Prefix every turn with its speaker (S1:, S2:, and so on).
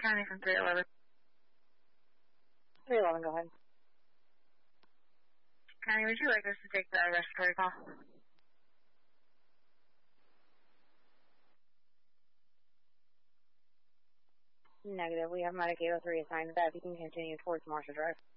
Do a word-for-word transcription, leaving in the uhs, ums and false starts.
S1: County from three eleven.
S2: three eleven, go ahead.
S1: County, would you like us to take the respiratory call?
S2: Negative. We have Medic eight oh three assigned to that. You can continue towards Marshall Drive.